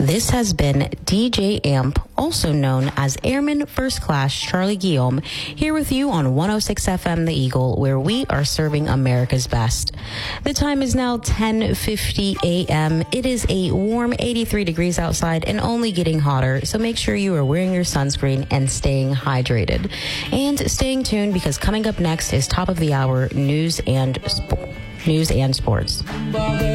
This has been DJ Amp, also known as Airman First Class Charlie Guillaume, here with you on 106 FM The Eagle, where we are serving America's best. The time is now 10:50 a.m. It is a warm 83 degrees outside and only getting hotter, so make sure you are wearing your sunscreen and staying hydrated. And staying tuned, because coming up next is top of the hour news and sports.